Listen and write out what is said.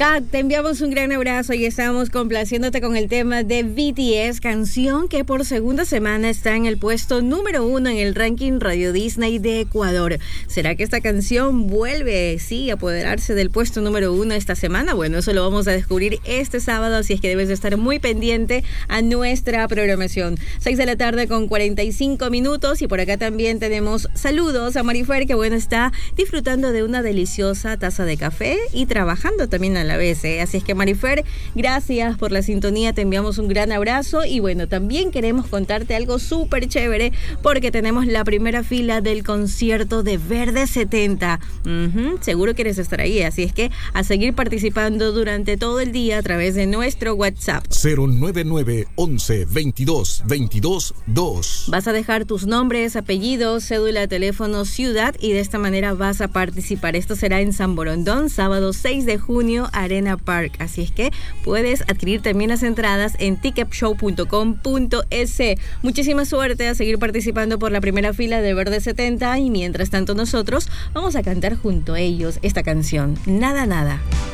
Kat, te enviamos un gran abrazo y estamos complaciéndote con el tema de BTS, canción que por segunda semana está en el puesto número 1 en el ranking Radio Disney de Ecuador. ¿Será que esta canción vuelve, sí, a apoderarse del puesto número 1 esta semana? Bueno, eso lo vamos a descubrir este sábado, así es que debes de estar muy pendiente a nuestra programación. 6 de la tarde con 45 minutos y por acá también tenemos saludos a Marifer, que bueno, está disfrutando de una deliciosa taza de café y trabajando también a la vez, ¿eh? Así es que Marifer, gracias por la sintonía, te enviamos un gran abrazo y bueno, también queremos contarte algo súper chévere porque tenemos la primera fila del concierto de Verde 70. Seguro quieres estar ahí, así es que a seguir participando durante todo el día a través de nuestro WhatsApp 099 11 22 22 2. Vas a dejar tus nombres, apellidos, cédula, teléfono, ciudad y de esta manera vas a participar. Esto será en San Borondón, sábado 6 de junio, Arena Park. Así es que puedes adquirir también las entradas en ticketshow.com.es. Muchísima suerte a seguir participando por la primera fila de Verde 70 y mientras tanto nosotros vamos a cantar junto a ellos esta canción, Nada Nada.